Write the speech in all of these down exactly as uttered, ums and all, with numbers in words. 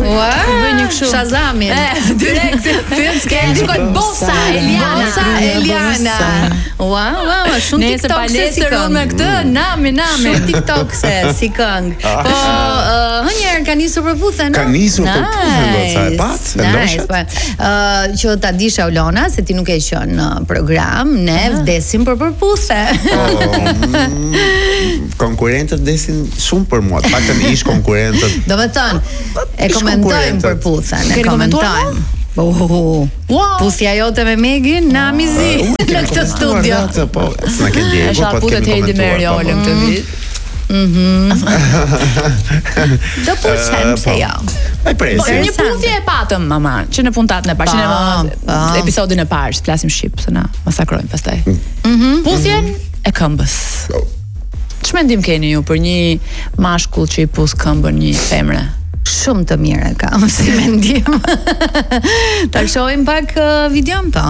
Ua, bëj një kështu. Shazamin. Direkt. Fyt shkoj Bossa Eliana. Bossa Eliana. Ua, ua, shumë Nesër TikTok se si palestër këngë. me këtë, nami nami. Shumë TikTok se si këngë. Po, hënjerë ka nisur përputhen. Ka nisur përputhen, do sa e pat, e Nice, po. Ë, që ta dish Aulona se ti nuk e qenë në program, ne vdesim për përputhe. Konkurrentët desin shumë për mua. Paktën ish konkurrentët. Do të thënë, e Ish komentojmë konkurrentët. përputhen, e Keni komentuar komentojmë. Oh, Wow. puthja jote me Megin, na mizi në këtë studio. Atë, po, s'na ke ndjekur, Është po aputet kemi Heidi komentuar. Meriolën po, këtë vit. Do puçem se jo. Ai Po, presim. një puthje e patëm, mama, që në puntatën e parë, që në Pa, pa. episodin e parë, që flasim shqip, se na masakrojnë pastaj. Puthjen e këmbës. Ç'mendim keni ju për një mashkull që i puth këmbën një femre? Shumë të mirë e kam si mendim. Ta shohim pak uh, videon po.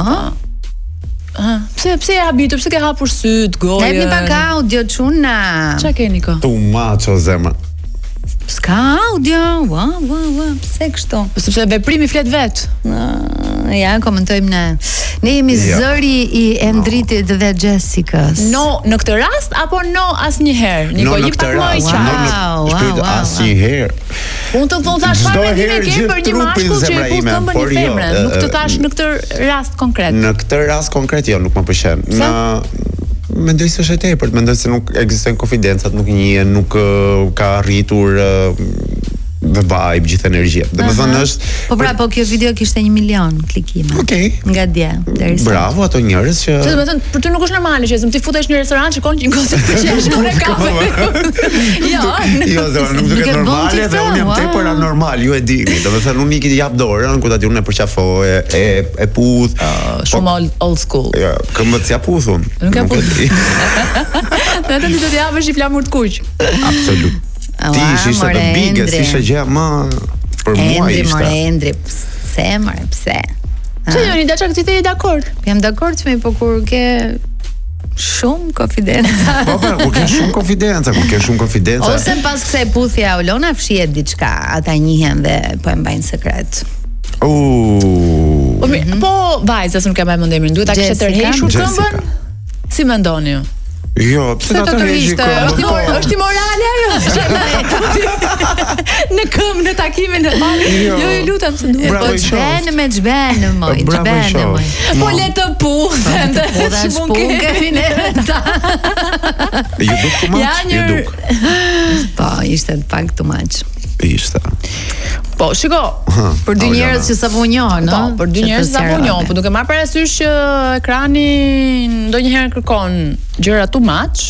Ah, pse pse e habitur, pse ke hapur syt, Ne gojën? jepni pak audio çuna. Ç'a keni kë? Tu macho zemra. Ska audio. Ua, ua, ua, pse kështu? Sepse veprimi flet vet. Uh, ja, komentojmë ne. Ne jemi Ja. zëri i Endritit dhe Jessicas. No, në këtë rast apo no asnjëherë? Niko, No, në jep këtë pak më rast, qartë. no, Wow, në wow, shpyt wow, asnjëherë. Unë të thonë thash Çdo çfarë mendimi herë ke gjithë për një trupin mashkull që zemra i puth ime, këmbën një por jo, femre. e, Nuk të e, thash në këtë rast konkret. Në këtë rast konkret jo, nuk më pëlqen. Në mendoj se është e tepërt, mendoj se nuk ekzistojnë konfidencat, nuk njihen, nuk uh, ka arritur uh, the vibe, gjithë energjia. Domethënë është Po pra, po kjo video kishte një milion klikime. Okej. Nga dje deri sa. Bravo ato njerëz që Se do të thënë, për ty nuk është normale që ti futesh në restorant, shikon një gocë të qesh në kafe. Jo. Jo, do nuk Nuk e duket bën normale ti dhe këtë, unë jam wow. tepër anormal, ju e dini. Domethënë unë iki jap dorën ku ta di unë e përqafoj, e e, e puth. Shumë old, old school. Ja, këmbët s'ja puthun. Nuk ja e puth. di. Vetëm ti do të japësh i flamur të kuq. Absolut. Ti Ua, ishte more, the biggest, Endri. ishte gjë më për mua Endri, more, ishte. Endri, pse, more, pse? Pse jo një daçak ti je dakord? Jam dakord me, po kur ke shumë konfidenca. Po pra, kur ke shumë konfidenca, kur ke shumë konfidenca. Ose pas kësaj puthje Aulona fshihet diçka, ata njihen dhe po e mbajnë sekret. U. Po mirë, po vajza se nuk e mbaj mend emrin, duhet ta kishte Jessica? tërhequr Jessica. këmbën? Si mendoni ju? Jo, pse do të rreshi Është këmbën? imor- është imorale ajo? Në këmbë në takimin e parë. Jo. Jo, ju lutem se E duhet. po Bravo i qoftë. çben me çben moj, Bravo i çben moj. qoftë. Po le të puthen. Po ta shpungemi ne ta. Ju duk të Ja, maç, një- ju duk. Po, ishte pak too much. Ishte. Po, shiko. Për dy Aulona. njerëz që sapo njohën, Po, ëh. për dy që njerëz të sa po sqarove. njoh, po duke marrë parasysh që ekrani ndonjëherë kërkon gjëra too much.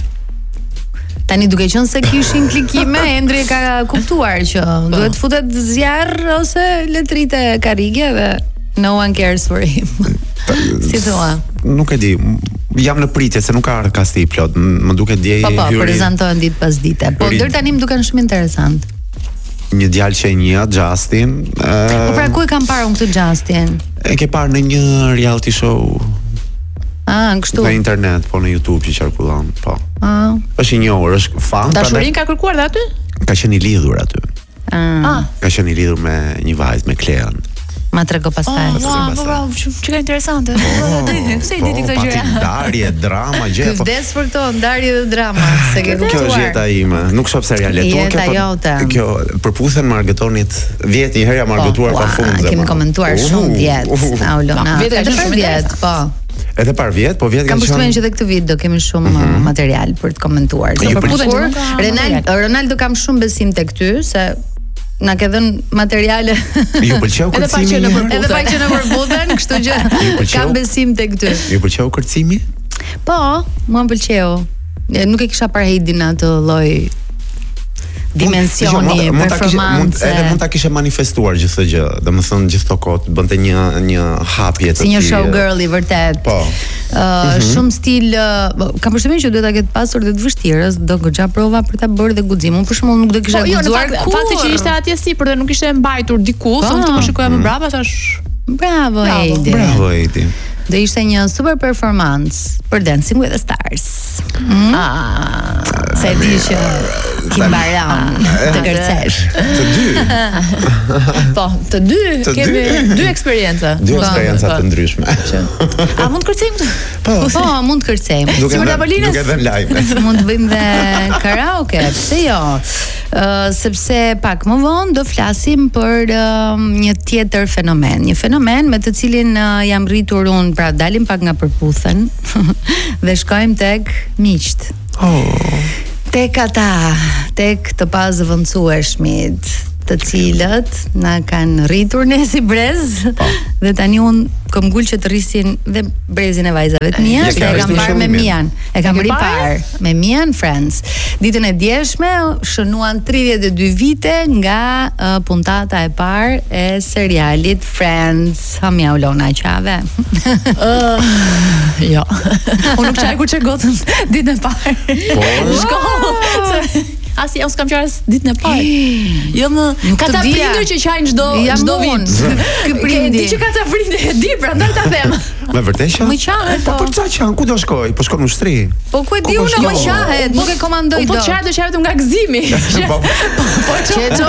Tani duke qenë se kishin klikime, Endri ka kuptuar që duhet futet zjarr ose letrite karrige dhe no one cares for him. Si thua? Nuk e di. Jam në pritje se nuk ka ardhur kasti i plot. M- Më duket dje Po po, hyri prezantohen ditë pas dite. Po Hyri- deri tani më duken shumë interesant. një djalë që e njeh, Justin. Po pra ku e kam parë unë këtë Justin? E ke parë në një reality show Ah, kështu. në internet, po në YouTube që qarkullon, po. Ah, Është i njohur, është fan, Dashurin ka kërkuar dhe aty? ka qenë i lidhur aty. ah, Ah. Ka qenë i lidhur me një vajzë, me Klean. ma trego pastaj. Oh, wow, po bravo, që ka interesante. Pse i diti këto Po, pati gjëra? ndarje, drama, gjë, Ky po. vdes për këto ndarje dhe drama, se ke Kjo është jeta kuptuar. ime. Nuk shoh seriale. Tu Jeta ke pa- jote. Kjo përputhen Margetonit vjet një herë jam margëtuar Po, pafund. ua, kemi zemra. komentuar Uh, shumë vjet, uh, Aulona. No, vjet e Edhe qenë për shumë vjet, interesante. po. Edhe par vjet, po vjet Kam kanë përshtypjen që qenë. edhe këtë vit do kemi shumë uh, material për të komentuar. Ju Për pëlqen kur, që nuk ka Ronaldo, material. Ronaldo kam shumë besim tek ty se na ke dhënë materiale. Ju pëlqeu Edhe pa kërcimi? që në një herë? përputhje. Edhe pak që në përbuthen, kështu që pëlqeu? kam besim tek ty. Ju pëlqeu kërcimi? Po, mua më pëlqeu. E, Nuk e kisha parë Heidin në atë lloj dimensioni, Mund- mund ta kishe- mund- performance. Edhe mund ta kishe manifestuar gjithë këtë gjë. Domethënë gjithë këto kohë bënte një një hapje të Si një tillë. showgirl i vërtet. Po. Uh, Shumë stil, uh, kam përshtypjen që duhet ta ketë pasur dhe të vështirës, do goxha prova për ta bërë dhe guxim. Unë për shembull nuk do kisha Po jo, në guxuar fakt, kur. fakti që ishte atje sipër dhe nuk ishte mbajtur diku, Po. thonë të më shikoja më brapa, thash Bravo, Bravo. Heidi. Bravo Edi. Do ishte një super performance për Dancing with the Stars. Mm? Ah, sa e di që Kimbaran të kërcesh. Të dy. Po, të dy Të kemi dy. dy eksperienca. Dy eksperienca të ndryshme. A mund të kërcejmë? Po, Po, mund të kërcejmë. duke Sigur dhe- Napolinës? duke dhe në live. Mund të bëjmë dhe karaoke, pse jo? Uh, sepse pak më vonë do flasim për uh, një tjetër fenomen, një fenomen me të cilin uh, jam rritur unë, pra dalim pak nga përputhen dhe shkojmë tek miqt. Oh. Tek ata, tek të pazëvendësueshmit, të cilët na kanë rritur ne si brez, dhe tani unë kam gul që të rrisin dhe brezin e vajzave të mia, Je se ke e kam rritur parë me shëllimin. Mian. E kam E ke ri parë? parë me Mian Friends. Ditën e djeshme shënuan tridhjetë e dy vite nga uh, puntata e parë e serialit Friends. Ha mja Ulona qave. Jo. Unë nuk çaj kur çe gotën ditën e parë. Po. Në shkollë. Se- Asi jam s'kam qarë ditën e parë. Jo më, Nuk ka të ta dija. prindër që qajnë çdo Jam çdo unë, vit. ky prindi. Di që ka ta prindër, e di, prandaj ta them. Me vërtet që? Më qahet, Po po. për çfarë qan? Ku do shkoj? Po shkon në ushtri. Po ku e di Ku po unë, më shkon? qahet, nuk e komandoj Po do. çaj do çaj vetëm nga gëzimi. Po, Po Qeço.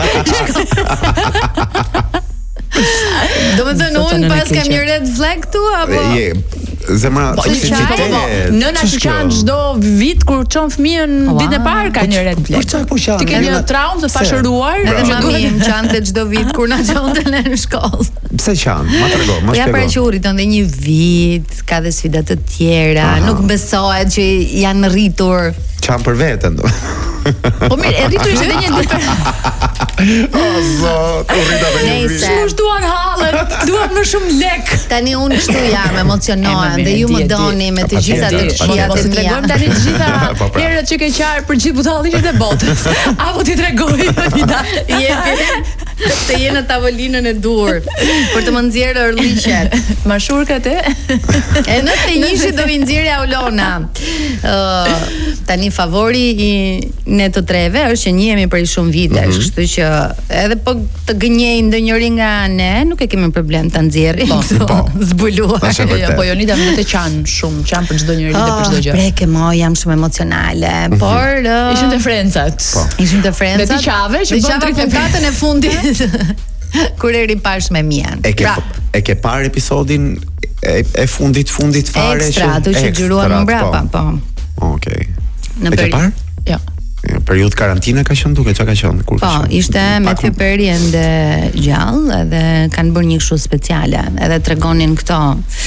Do me thënë Sot unë në pas keqe. kam një red flag tu, apo? je zemra Po, si çaj, qytet. po, nëna që qanë çdo vit kur çon fëmijën Ua. ditën e parë ka një red Për flag. çfarë po qan? Ti ke një traumë të pashëruar. Edhe që mami duhet- më qante çdo vit kur na çonte në shkollë. Pse qan? Ma trego, ma Ja pra që shpjego. u rriton dhe një vit, ka dhe sfida të tjera, Aha. nuk besohet që janë rritur. Qan për veten do. Po mirë, e rritur ishte edhe një ditë. O zot, u rrita me një Nejse. vit. Shumë shtuan hallet, duam më shumë lek. Tani unë kështu jam, emocionohem E, më dhe ju mirë, më di, e di. doni me të Pa, gjitha di, të di. qijat Mos e i mia. tregojmë tani të gjitha Po, pra. herët që ke qarë për gjithë butalliqet e botës. Apo ti tregoj Jonida. Jepi të jenë në tavolinën e dur për të më nxjerrë ërliqet. Ma shurkat e. E në të njëshi do vi nxjerrja Olona. Uh, tani favori i ne të treve është që njihemi për shumë vitesh, kështu që edhe po të gënjej ndonjëri nga ne, nuk e kemi problem ta nxjerrim. Po, po. Zbuluar. Është e vërtet. Jo, po Jonida më të qanë shumë, qanë për çdo njëri dhe për çdo gjë. Preke mo, jam shumë emocionale, por uh, Ishin të frencat. Po. ishim të frencat. Dhe ti qave që Dhe bën qava tridhjetë e puntatën e fundit. Kur e ripash me Mian. E ke Pra, e ke parë episodin e, e fundit fundit fare ekstra, ato që gjyruan më mbrapa, po. Okej. Në E ke peri- parë? Jo. E, Periudhë karantine ka qenë duke, çka ka qenë? Kur ka Po, qenë? ishte me Pak- fyperi ende gjallë edhe kanë bërë një kështu speciale, edhe tregonin këto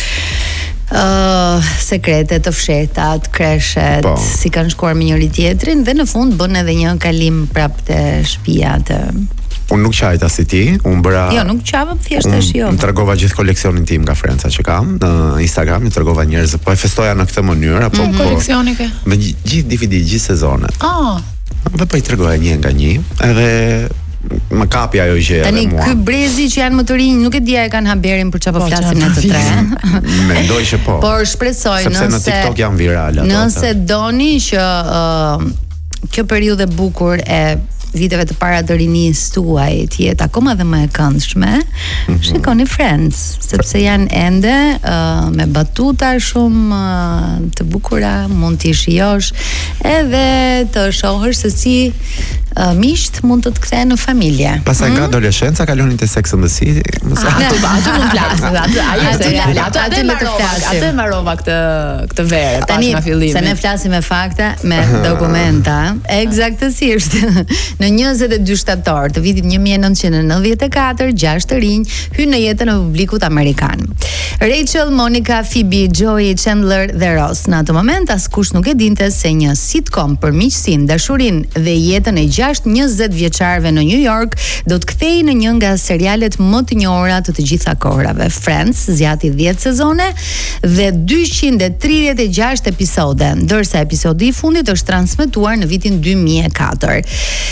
uh, sekrete të fshehta, të kreshet, Po. si kanë shkuar me njëri tjetrin dhe në fund bën edhe një kalim prap te shtëpia të. Unë nuk qajta si ti, unë bëra Jo, nuk qava, thjesht Unë është jo. më tregova gjithë koleksionin tim nga Franca që kam në Instagram, i tregova njerëz, po e festoja në këtë mënyrë, apo po Koleksioni ke. me gj- gjithë D V D, gjithë sezonet. Ah, Dhe po i tregoja një nga një, edhe më kapi ajo gjë Tani edhe mua. ky brezi që janë më të rinj, nuk e dia e kanë haberin për çfarë po Po, flasim ne çfarë të tre. Mendoj që po. Por shpresoj Sepse në nëse TikTok janë virale ato. Nëse doni që uh, kjo periudhë e bukur e viteve të para të rinisë tuaj të jetë akoma dhe më e këndshme, shikoni Friends, sepse janë ende uh, me batuta shumë uh, të bukura, mund t'i shijosh edhe të shohësh se si uh, miqt mund të të kthehen në familje. Pastaj nga adoleshenca kalonin te Sex and the City. Mos aty aty mund flas, aty ajo Aty se le- reale. Aty aty aty le të mbarova, flasim. aty mbarova këtë këtë verë pas Tani, nga fillimi. se ne flasim me fakte, me dokumenta, eksaktësisht. Në njëzet e dy shtator të vitit një mijë e nëntëqind e nëntëdhjetë e katër, gjashtë të rinj hyn në jetën e publikut amerikan. Rachel, Monica, Phoebe, Joey, Chandler dhe Ross. Në atë moment askush nuk e dinte se një sitcom për miqësinë, dashurinë dhe jetën e gjashtë njëzet vjeçarëve në New York do të kthehej në një nga serialet më të njohura të të gjitha kohërave. Friends zgjati dhjetë sezone dhe dyqind e tridhjetë e gjashtë episode, ndërsa episodi i fundit është transmetuar në vitin dy mijë e katër.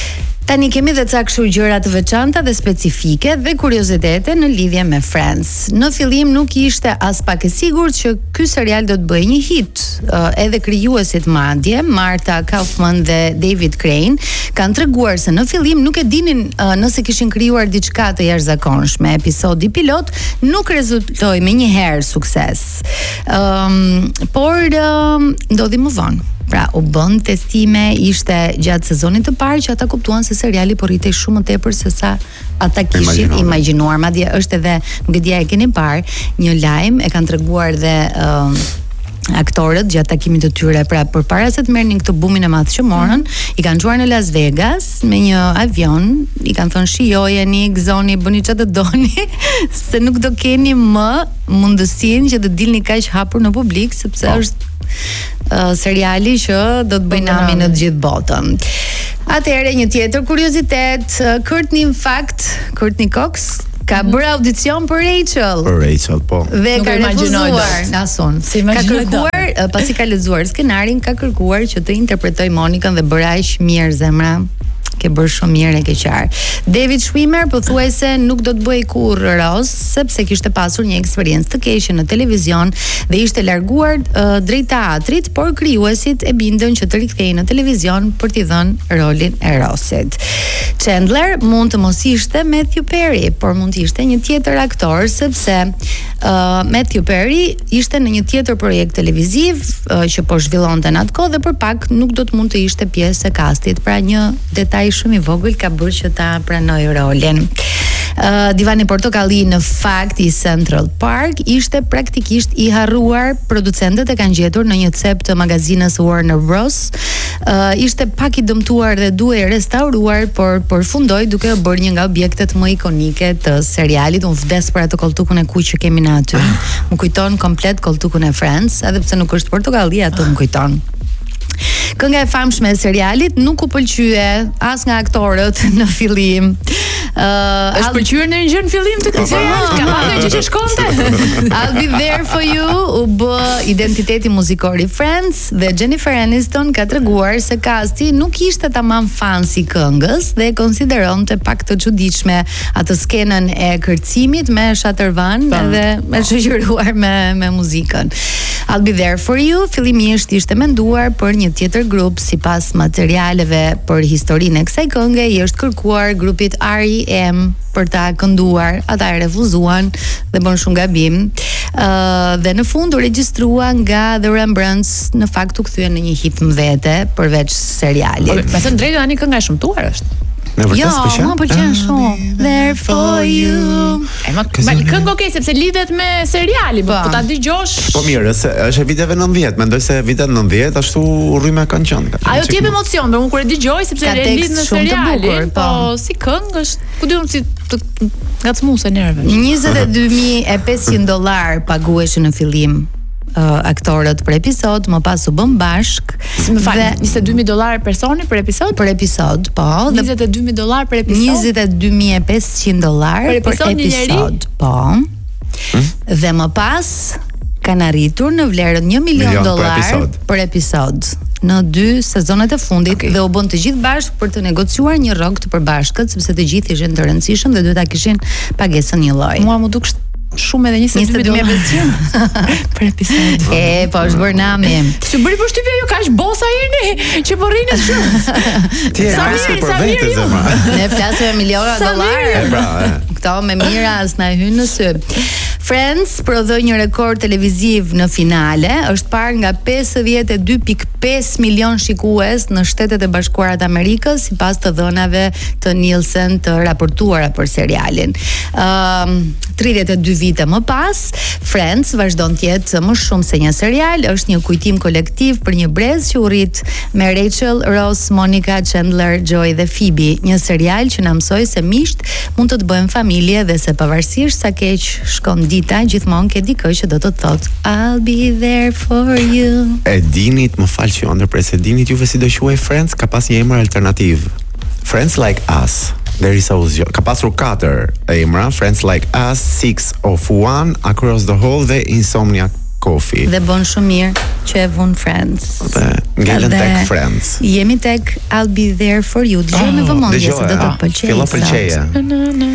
Tani kemi dhe ca kështu gjëra të veçanta dhe specifike dhe kuriozitete në lidhje me Friends. Në fillim nuk ishte as pak e sigurt që ky serial do të bëjë një hit. Uh, edhe krijuesit madje, Martha Kaufman dhe David Crane, kanë treguar se në fillim nuk e dinin uh, nëse kishin krijuar diçka të jashtëzakonshme. Episodi pilot nuk rezultoi me një herë sukses. Um, por um, ndodhi më vonë. Pra, u bën testime, ishte gjatë sezonit të parë që ata kuptuan se seriali po rritej shumë më tepër se sa ata kishin imagjinuar. Madje është edhe, nuk e di a e keni parë, një lajm e kanë treguar dhe uh, aktorët gjatë takimit të tyre, pra përpara se të merrnin këtë bumin e madh që morën, i kanë çuar në Las Vegas me një avion, i kanë thënë shijojeni, gëzoni, bëni çfarë të doni, se nuk do keni më mundësinë që të dilni kaq hapur në publik, sepse oh. është uh, seriali që do të bëjë nami në të gjithë botën. Atëherë një tjetër kuriozitet, Courtney në fakt, Courtney Cox ka bërë audicion për Rachel. Për Rachel, po. Dhe nuk ka refuzuar, nason. Si ka kërkuar, pasi ka lexuar skenarin, ka kërkuar që të interpretoj Monikën dhe bëra aq mirë zemra. Ke bërë shumë mirë e ke qarë. David Schwimmer pothuajse nuk do të bëj kurrë Ross, sepse kishte pasur një eksperiencë të keqe në televizion dhe ishte larguar uh, drejt teatrit, por krijuesit e bindën që të rikthehej në televizion për t'i dhënë rolin e Rossit. Chandler mund të mos ishte Matthew Perry, por mund të ishte një tjetër aktor, sepse uh, Matthew Perry ishte në një tjetër projekt televiziv uh, që po zhvillonte në atë kohë dhe për pak nuk do të mund të ishte pjesë e castit. Pra një detaj shumë i vogël ka bërë që ta pranoj rolin. Uh, Divani Portokalli në fakt i Central Park ishte praktikisht i harruar. Producentët e kanë gjetur në një cep të magazinës Warner Bros. Uh, ishte pak i dëmtuar dhe duhej restauruar, por përfundoi duke u bërë një nga objektet më ikonike të serialit. Unë vdes për atë koltukun e kuq që kemi në aty. Më kujton komplet koltukun e Friends, edhe pse nuk është Portokalli, ato më kujton. Kënga e famshme e serialit nuk u pëlqye as nga aktorët në fillim. Uh, është pëlqyer në një gjë në fillim të këtij seriali, ka marrë gjë që shkonte. I'll Be There For You u bë identiteti muzikor i Friends dhe Jennifer Aniston ka treguar se casti nuk ishte tamam fan si këngës dhe e konsideronte pak të çuditshme atë skenën e kërcimit me shatërvan dhe me shoqëruar me me muzikën. I'll Be There For You fillimisht ishte menduar për një tjetër grup, sipas materialeve për historinë e kësaj kënge i është kërkuar grupit R E M për ta kënduar, ata e refuzuan dhe bën shumë gabim. Uh, dhe në fund u regjistrua nga The Rembrandts, në fakt u kthye në një hit mbete përveç serialit. Okay, me thënë drejtë tani kënga është shumë tuar është. Jo, më pëlqen shumë. There for you. E ma, ma këngë okay sepse lidhet me seriali, po ta dëgjosh. Po mirë, se është e viteve nëntëdhjetë, mendoj se vitet nëntëdhjetë ashtu rrymë kanë qenë. Ajo ti jep emocion, por unë kur e dëgjoj sepse e lidh në serialin, po si këngë është, ku diun si ngacmuese nerve. njëzet e dy mijë e pesëqind dollar paguheshin në fillim. Uh, aktorët për episod, më pas u bën bashk. Si më fal, njëzet e dy mijë dollar personi për episod? Për episod, po. njëzet e dy mijë dollar për episod? njëzet e dy mijë e pesëqind dollar për episod, për episod po. Hmm? Dhe më pas kanë arritur në vlerën një milion dollar për episod. për episod në dy sezonet e fundit, okay. Dhe u bën të gjithë bashkë për të negociuar një rrogë të përbashkët, sepse të gjithë ishin të rëndësishëm dhe duhet ta kishin pagesën një lloj. Mua më duk shumë edhe njëzet e dy mijë e pesëqind për episod. E, po është bërë nami. Si bëri përshtypje ju kaq bosa jeni që po rrini shumë. Ti je asnjë për vetë zemra. Ne flasim me miliona dollarë. E pra, e. Këto me mira as na hyn në sy. Friends prodhoi një rekord televiziv në finale, është parë nga pesëdhjetë e dy pikë pesë milion shikues në Shtetet e Bashkuara të Amerikës, sipas të dhënave të Nielsen të raportuara për serialin. Um, tridhjetë e dy vite më pas, Friends vazhdon të jetë më shumë se një serial, është një kujtim kolektiv për një brez që u rrit me Rachel, Ross, Monica, Chandler, Joy dhe Phoebe, një serial që na mësoi se miqt mund të të bëjmë familje dhe se pavarësisht sa keq shkon dita, gjithmonë ke dikë që do të thotë I'll be there for you. E dinit, më fal që ndërpres, e dinit juve si do quaj Friends, ka pas një emër alternativ. Friends Like Us. Derisa u zgjo. Ka pasur katër emra, Friends Like Us, Six of One, Across the Hall dhe Insomnia Kofi. Dhe bën shumë mirë që e vun Friends. Dhe ngelen tek Friends. Jemi tek I'll be there for you. Dëgjoj me vëmendje se do të të pëlqejë. Fillo pëlqeje.